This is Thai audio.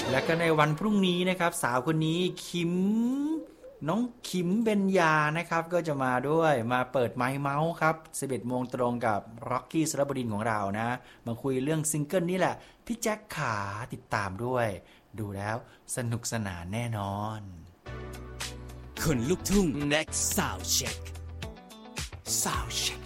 และก็ในวันพรุ่งนี้นะครับสาวคนนี้น้องคิมเบญญานะครับก็จะมาด้วยมาเปิดไมค์เมาส์ครับ 11 โมงตรงกับร็อกกี้สระบดินของเรานะมาคุยเรื่องซิงเกิลนี้แหละพี่แจ็คขาติดตามด้วยดูแล้วสนุกสนานแน่นอนคนลุกทุ่ง next sound check